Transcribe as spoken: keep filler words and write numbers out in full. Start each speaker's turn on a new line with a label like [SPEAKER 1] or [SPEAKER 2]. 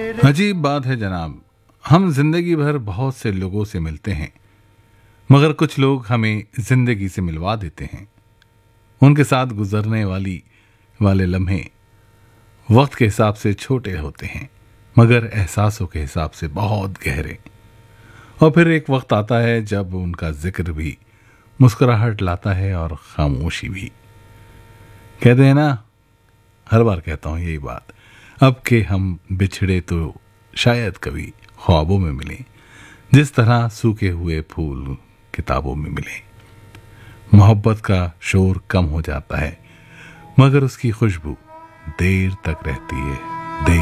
[SPEAKER 1] अजीब बात है जनाब, हम जिंदगी भर बहुत से लोगों से मिलते हैं, मगर कुछ लोग हमें जिंदगी से मिलवा देते हैं। उनके साथ गुजरने वाली वाले लम्हे वक्त के हिसाब से छोटे होते हैं, मगर एहसासों के हिसाब से बहुत गहरे। और फिर एक वक्त आता है जब उनका जिक्र भी मुस्कुराहट लाता है और खामोशी भी। कहते हैं ना, हर बार कहता हूं यही बात, अब के हम बिछड़े तो शायद कभी ख्वाबों में मिले, जिस तरह सूखे हुए फूल किताबों में मिले। मोहब्बत का शोर कम हो जाता है, मगर उसकी खुशबू देर तक रहती है।